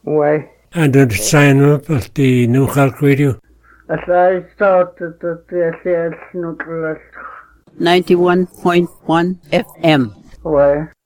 Ouais. And did sign up at the New Cork Radio? As I started at the SES Nuclear. 91.1 FM. Ouais.